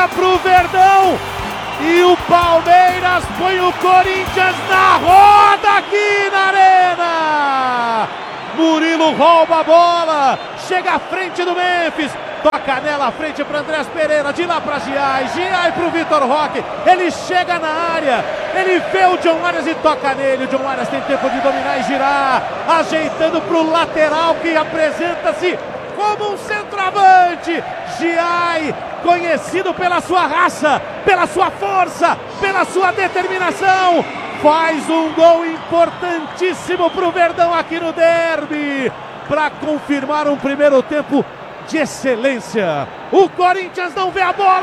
pro Verdão. E o Palmeiras põe o Corinthians na roda aqui na Arena. Murilo rouba a bola, chega à frente do Memphis, toca nela à frente para Andrés Pereira, de lá para Giai para o Vitor Roque, ele chega na área, ele vê o John Arias e toca nele, o John Arias tem tempo de dominar e girar, ajeitando para o lateral que apresenta-se como um centroavante, Giai, conhecido pela sua raça, pela sua força, pela sua determinação, faz um gol importantíssimo para o Verdão aqui no derby, para confirmar um primeiro tempo de excelência. O Corinthians não vê a bola.